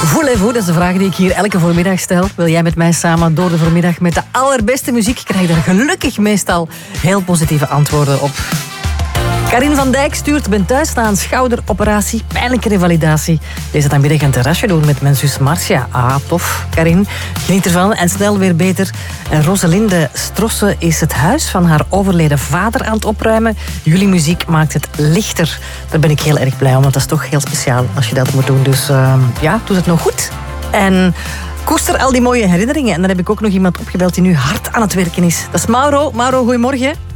Voulez-vous, dat is de vraag die ik hier elke voormiddag stel. Wil jij met mij samen door de voormiddag met de allerbeste muziek? Krijg je daar gelukkig meestal heel positieve antwoorden op. Karin van Dijk stuurt: ben thuis na een schouderoperatie, pijnlijke revalidatie. Deze namiddag een terrasje doen met mijn zus Marcia. Ah, tof, Karin. Geniet ervan en snel weer beter. En Roselinde Strosse is het huis van haar overleden vader aan het opruimen. Jullie muziek maakt het lichter. Daar ben ik heel erg blij om, want dat is toch heel speciaal als je dat moet doen. Dus ja, doe het nog goed. En koester al die mooie herinneringen. En dan heb ik ook nog iemand opgebeld die nu hard aan het werken is. Dat is Mauro. Mauro, goedemorgen.